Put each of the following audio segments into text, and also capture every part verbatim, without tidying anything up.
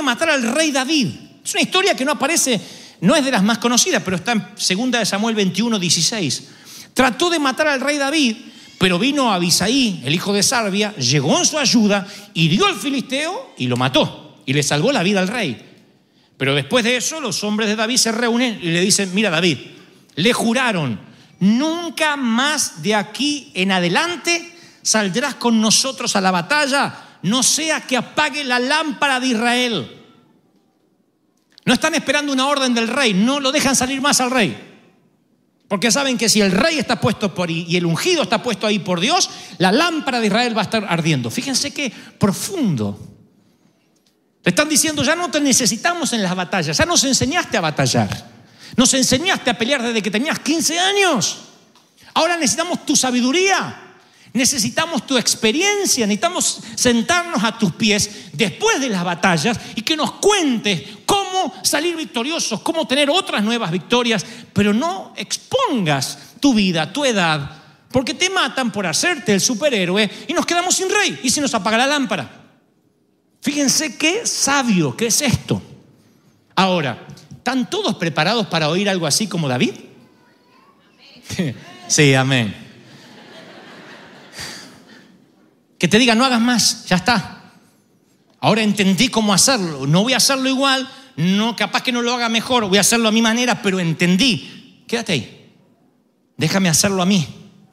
de matar al rey David. Es una historia que no aparece, no es de las más conocidas, pero está en segunda de Samuel veintiuno, dieciséis. Trató de matar al rey David, pero vino Abisaí, el hijo de Sarbia, llegó en su ayuda, hirió al filisteo y lo mató. Y le salvó la vida al rey. Pero después de eso, los hombres de David se reúnen y le dicen, mira David, le juraron, nunca más de aquí en adelante saldrás con nosotros a la batalla, no sea que apague la lámpara de Israel. No están esperando una orden del rey, no lo dejan salir más al rey. Porque saben que si el rey está puesto por ahí y el ungido está puesto ahí por Dios, la lámpara de Israel va a estar ardiendo. Fíjense qué profundo. Te están diciendo, ya no te necesitamos en las batallas, ya nos enseñaste a batallar. Nos enseñaste a pelear desde que tenías quince años. Ahora necesitamos tu sabiduría, necesitamos tu experiencia, necesitamos sentarnos a tus pies después de las batallas y que nos cuentes cómo salir victoriosos, cómo tener otras nuevas victorias, pero no expongas tu vida, tu edad, porque te matan por hacerte el superhéroe y nos quedamos sin rey y se nos apaga la lámpara. Fíjense qué sabio que es esto. Ahora, ¿están todos preparados para oír algo así como David? Sí, amén. Que te digan, no hagas más, ya está. Ahora entendí cómo hacerlo. No voy a hacerlo igual, no, capaz que no lo haga mejor, voy a hacerlo a mi manera, pero entendí. Quédate ahí. Déjame hacerlo a mí.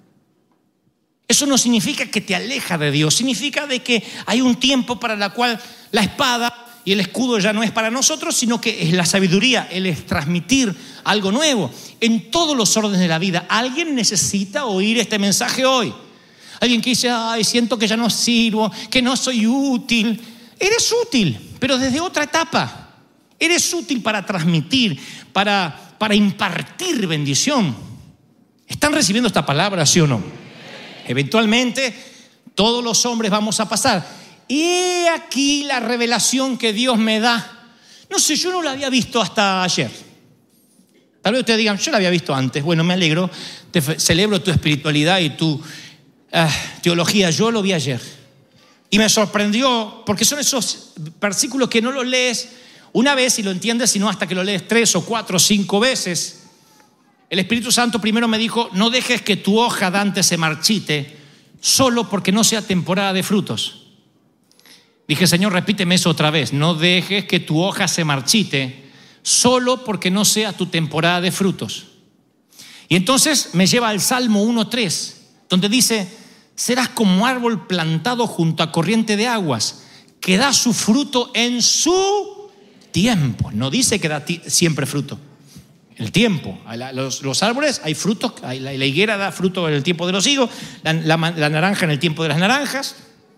Eso no significa que te aleja de Dios, significa de que hay un tiempo para la cual la espada y el escudo ya no es para nosotros, sino que es la sabiduría, el es transmitir algo nuevo. En todos los órdenes de la vida, alguien necesita oír este mensaje hoy. Alguien que dice, ay, siento que ya no sirvo, que no soy útil. Eres útil, pero desde otra etapa. Eres útil para transmitir, para, para impartir bendición. ¿Están recibiendo esta palabra, sí o no? Eventualmente, todos los hombres vamos a pasar. Y he aquí la revelación que Dios me da. No sé, yo no la había visto hasta ayer. Tal vez ustedes digan, yo la había visto antes. Bueno, me alegro, te celebro tu espiritualidad y tu uh, teología. Yo lo vi ayer. Y me sorprendió, porque son esos versículos que no los lees una vez y lo entiendes, sino hasta que lo lees tres o cuatro o cinco veces. El Espíritu Santo primero me dijo, no dejes que tu hoja dante se marchite solo porque no sea temporada de frutos. Dije, Señor, repíteme eso otra vez. No dejes que tu hoja se marchite solo porque no sea tu temporada de frutos. Y entonces me lleva al Salmo uno tres, donde dice, serás como árbol plantado junto a corriente de aguas, que da su fruto en su tiempo. No dice que da ti- siempre fruto. El tiempo, los, los árboles hay frutos, hay, la, la higuera da fruto en el tiempo de los higos, la, la, la naranja en el tiempo de las naranjas,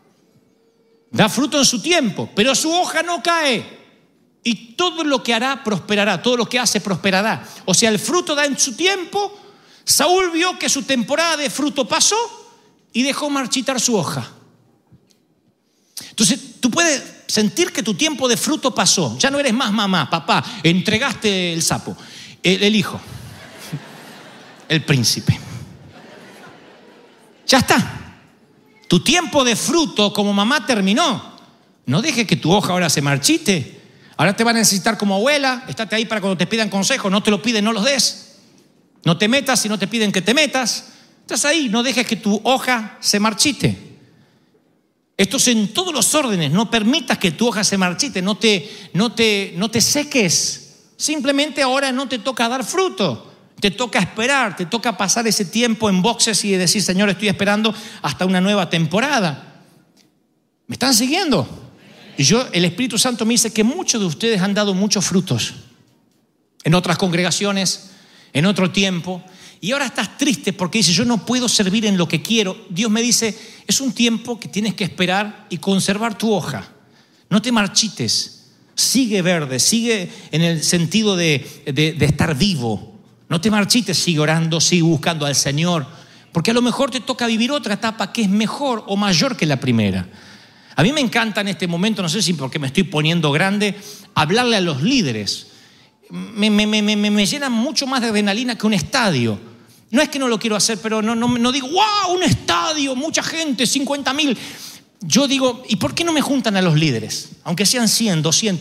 da fruto en su tiempo, pero su hoja no cae y todo lo que hará prosperará, todo lo que hace prosperará. O sea, el fruto da en su tiempo. Saúl vio que su temporada de fruto pasó y dejó marchitar su hoja. Entonces tú puedes sentir que tu tiempo de fruto pasó, ya no eres más mamá, papá, entregaste el sapo. El, el hijo, el príncipe. Ya está. Tu tiempo de fruto como mamá terminó. No dejes que tu hoja ahora se marchite. Ahora te van a necesitar como abuela. Estate ahí para cuando te pidan consejo. No te lo piden, no los des. No te metas si no te piden que te metas. Estás ahí, no dejes que tu hoja se marchite. Esto es en todos los órdenes. No permitas que tu hoja se marchite. No te, no te, no te seques. Simplemente ahora no te toca dar fruto, te toca esperar, te toca pasar ese tiempo en boxes y decir, Señor, estoy esperando hasta una nueva temporada. ¿Me están siguiendo? Y yo, el Espíritu Santo me dice que muchos de ustedes han dado muchos frutos en otras congregaciones, en otro tiempo, y ahora estás triste porque dices, yo no puedo servir en lo que quiero. Dios me dice, es un tiempo que tienes que esperar y conservar tu hoja. No te marchites. Sigue verde, sigue en el sentido de, de, de estar vivo. No te marchites, sigue orando, sigue buscando al Señor. Porque a lo mejor te toca vivir otra etapa que es mejor o mayor que la primera. A mí me encanta en este momento, no sé si porque me estoy poniendo grande, hablarle a los líderes. Me, me, me, me, me llena mucho más de adrenalina que un estadio. No es que no lo quiero hacer, pero no, no, no digo, wow, un estadio, mucha gente, cincuenta mil. Yo digo, ¿y por qué no me juntan a los líderes? Aunque sean cien, doscientos.